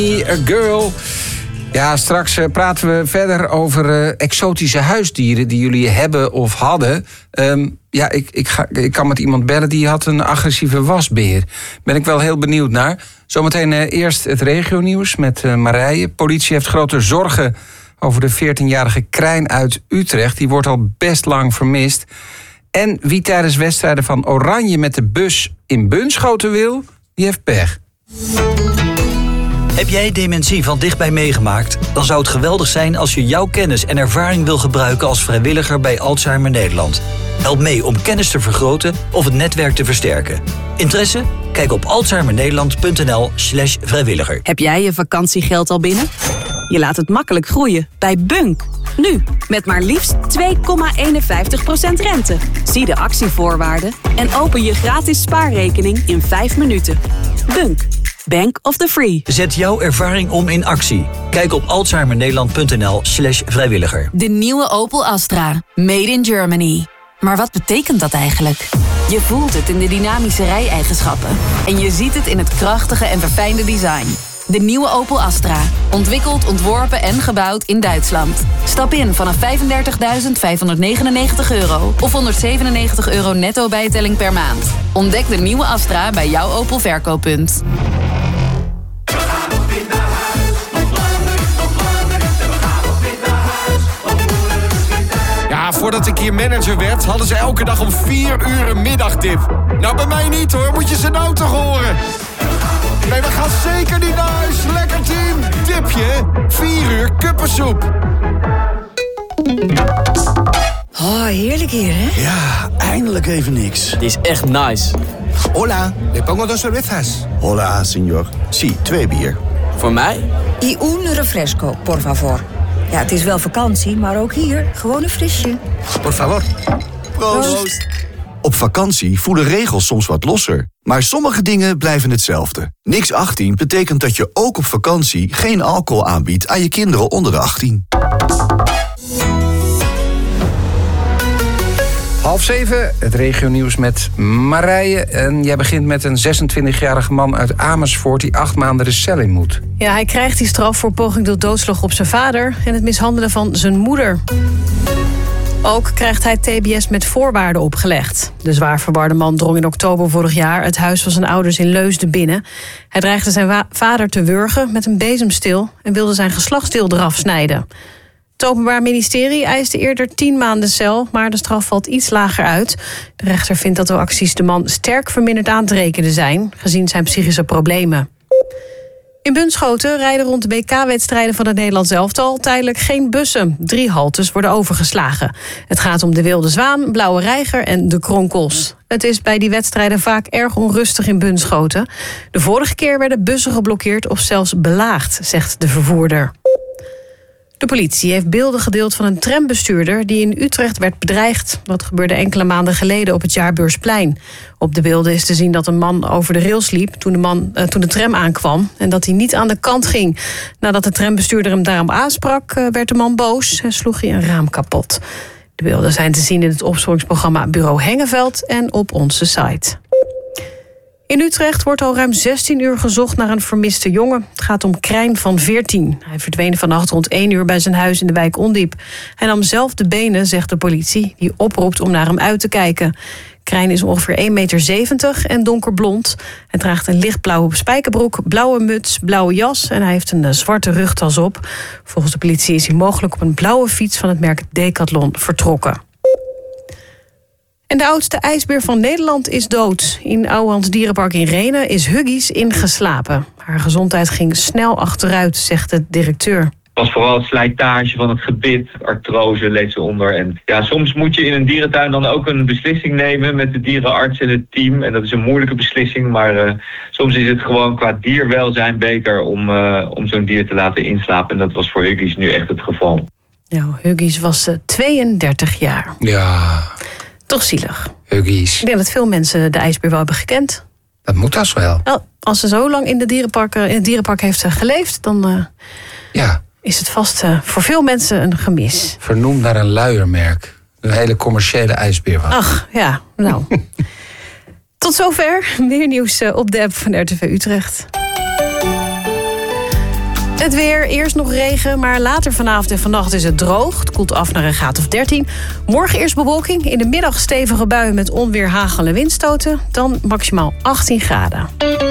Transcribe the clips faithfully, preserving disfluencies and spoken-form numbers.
A girl. Ja, straks uh, praten we verder over uh, exotische huisdieren die jullie hebben of hadden. Um, ja, ik, ik, ga, ik kan met iemand bellen die had een agressieve wasbeer. Ben ik wel heel benieuwd naar. Zometeen uh, eerst het regionieuws met uh, Marije. Politie heeft grote zorgen over de veertienjarige Krijn uit Utrecht. Die wordt al best lang vermist. En wie tijdens wedstrijden van Oranje met de bus in Bunschoten wil, die heeft pech. Heb jij dementie van dichtbij meegemaakt? Dan zou het geweldig zijn als je jouw kennis en ervaring wil gebruiken als vrijwilliger bij Alzheimer Nederland. Help mee om kennis te vergroten of het netwerk te versterken. Interesse? Kijk op alzheimernederland.nl slash vrijwilliger. Heb jij je vakantiegeld al binnen? Je laat het makkelijk groeien bij Bunk. Nu, met maar liefst twee komma eenenvijftig procent rente. Zie de actievoorwaarden en open je gratis spaarrekening in vijf minuten. Bunk. Bank of the Free. Zet jouw ervaring om in actie. Kijk op alzheimernederland.nl slash vrijwilliger. De nieuwe Opel Astra. Made in Germany. Maar wat betekent dat eigenlijk? Je voelt het in de dynamische rijeigenschappen. En je ziet het in het krachtige en verfijnde design. De nieuwe Opel Astra. Ontwikkeld, ontworpen en gebouwd in Duitsland. Stap in vanaf vijfendertigduizend vijfhonderdnegenennegentig euro of honderdzevenennegentig euro netto bijtelling per maand. Ontdek de nieuwe Astra bij jouw Opel verkooppunt. Ja, voordat ik hier manager werd, hadden ze elke dag om vier uur een middagdip. Nou, bij mij niet hoor, moet je ze nou toch horen? Nee, we gaan zeker niet naar huis. Lekker team. Dipje, vier uur kuppensoep. Oh, heerlijk hier, hè? Ja, eindelijk even niks. Die is echt nice. Hola, le pongo dos cervezas. Hola, señor. Sí, twee bier. Voor mij? Y un refresco, por favor. Ja, het is wel vakantie, maar ook hier gewoon een frisje. Por favor. Proost. Proost. Op vakantie voelen regels soms wat losser. Maar sommige dingen blijven hetzelfde. Niks achttien betekent dat je ook op vakantie geen alcohol aanbiedt aan je kinderen onder de achttien. Half zeven, het regionieuws met Marije. En jij begint met een zesentwintigjarige man uit Amersfoort die acht maanden de cel in moet. Ja, hij krijgt die straf voor poging tot doodslag op zijn vader en het mishandelen van zijn moeder. Ook krijgt hij T B S met voorwaarden opgelegd. De zwaar verwarde man drong in oktober vorig jaar het huis van zijn ouders in Leusden binnen. Hij dreigde zijn wa- vader te wurgen met een bezemsteel en wilde zijn geslachtsdeel eraf snijden. Het Openbaar Ministerie eiste eerder tien maanden cel, maar de straf valt iets lager uit. De rechter vindt dat de acties de man sterk verminderd aan te rekenen zijn, gezien zijn psychische problemen. In Bunschoten rijden rond de B K-wedstrijden van het Nederlands elftal tijdelijk geen bussen. Drie haltes worden overgeslagen. Het gaat om de Wilde Zwaan, Blauwe Reiger en de Kronkels. Het is bij die wedstrijden vaak erg onrustig in Bunschoten. De vorige keer werden bussen geblokkeerd of zelfs belaagd, zegt de vervoerder. De politie heeft beelden gedeeld van een trambestuurder die in Utrecht werd bedreigd. Dat gebeurde enkele maanden geleden op het Jaarbeursplein. Op de beelden is te zien dat een man over de rails liep toen de, man, uh, toen de tram aankwam en dat hij niet aan de kant ging. Nadat de trambestuurder hem daarom aansprak, uh, werd de man boos en sloeg hij een raam kapot. De beelden zijn te zien in het opsporingsprogramma Bureau Hengeveld en op onze site. In Utrecht wordt al ruim zestien uur gezocht naar een vermiste jongen. Het gaat om Krijn van veertien. Hij verdween vannacht rond één uur bij zijn huis in de wijk Ondiep. Hij nam zelf de benen, zegt de politie, die oproept om naar hem uit te kijken. Krijn is ongeveer één meter zeventig en donkerblond. Hij draagt een lichtblauwe spijkerbroek, blauwe muts, blauwe jas en hij heeft een zwarte rugtas op. Volgens de politie is hij mogelijk op een blauwe fiets van het merk Decathlon vertrokken. En de oudste ijsbeer van Nederland is dood. In Ouwehands Dierenpark in Rhenen is Huggies ingeslapen. Haar gezondheid ging snel achteruit, zegt de directeur. Het was vooral slijtage van het gebit, artrose leed ze onder. En ja, soms moet je in een dierentuin dan ook een beslissing nemen met de dierenarts en het team. En dat is een moeilijke beslissing, maar uh, soms is het gewoon qua dierwelzijn beter om, uh, om zo'n dier te laten inslapen. En dat was voor Huggies nu echt het geval. Nou, Huggies was uh, tweeëndertig jaar. Ja... Toch zielig. Huggies. Ik denk dat veel mensen de ijsbeer wel hebben gekend. Dat moet als wel. Nou, als ze zo lang in, de dierenpark, in het dierenpark heeft geleefd, dan uh, ja. is het vast uh, voor veel mensen een gemis. Vernoemd naar een luiermerk. Een hele commerciële ijsbeer was. Ach, ja, nou. Tot zover. Meer nieuws op de app van R T V Utrecht. Het weer, eerst nog regen, maar later vanavond en vannacht is het droog. Het koelt af naar een graad of dertien. Morgen eerst bewolking, in de middag stevige buien met onweer, hagel en windstoten. Dan maximaal achttien graden.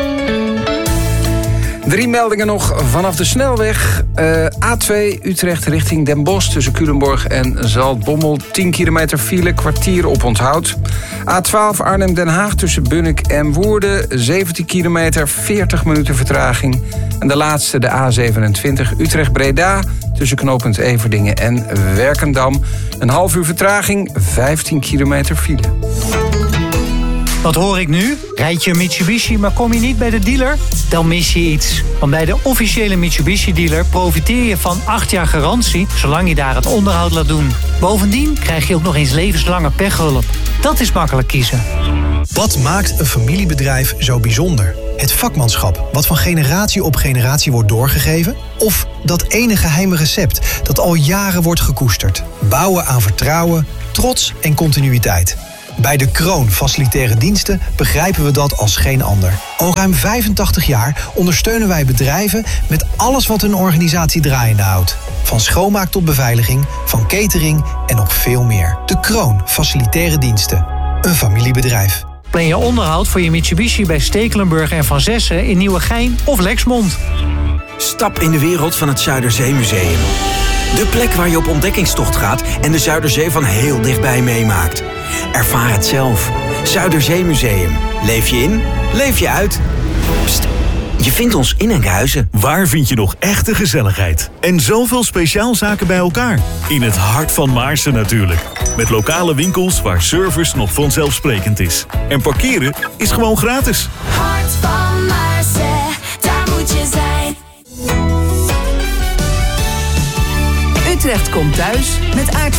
Drie meldingen nog vanaf de snelweg. Uh, A twee Utrecht richting Den Bosch tussen Culemborg en Zaltbommel. tien kilometer file, kwartier op onthoud. A twaalf Arnhem-Den Haag tussen Bunnik en Woerden. zeventien kilometer, veertig minuten vertraging. En de laatste, de A zevenentwintig Utrecht-Breda tussen knooppunt Everdingen en Werkendam. Een half uur vertraging, vijftien kilometer file. Wat hoor ik nu? Rijd je een Mitsubishi, maar kom je niet bij de dealer? Dan mis je iets. Want bij de officiële Mitsubishi-dealer profiteer je van acht jaar garantie, zolang je daar het onderhoud laat doen. Bovendien krijg je ook nog eens levenslange pechhulp. Dat is makkelijk kiezen. Wat maakt een familiebedrijf zo bijzonder? Het vakmanschap, wat van generatie op generatie wordt doorgegeven? Of dat ene geheime recept dat al jaren wordt gekoesterd? Bouwen aan vertrouwen, trots en continuïteit. Bij De Kroon Facilitaire Diensten begrijpen we dat als geen ander. Al ruim vijfentachtig jaar ondersteunen wij bedrijven met alles wat hun organisatie draaiende houdt. Van schoonmaak tot beveiliging, van catering en nog veel meer. De Kroon Facilitaire Diensten. Een familiebedrijf. Plan je onderhoud voor je Mitsubishi bij Stekelenburg en Van Zessen in Nieuwegein of Lexmond. Stap in de wereld van het Zuiderzeemuseum. De plek waar je op ontdekkingstocht gaat en de Zuiderzee van heel dichtbij meemaakt. Ervaar het zelf. Zuiderzeemuseum. Leef je in, leef je uit. Pst, je vindt ons in Enkhuizen. Waar vind je nog echte gezelligheid? En zoveel speciaalzaken bij elkaar. In het hart van Maarsen natuurlijk. Met lokale winkels waar service nog vanzelfsprekend is. En parkeren is gewoon gratis. Hart van Maarsen, daar moet je zijn. Utrecht komt thuis met Aard